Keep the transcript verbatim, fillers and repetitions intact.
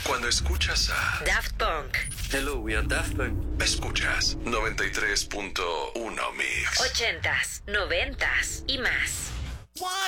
Cuando escuchas a Daft Punk. Hello, we are Daft Punk. Escuchas noventa y tres punto uno Mix. Ochentas, noventas y más. One.